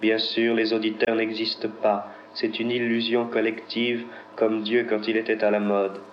Bien sûr, les auditeurs n'existent pas. C'est une illusion collective, comme Dieu quand il était à la mode.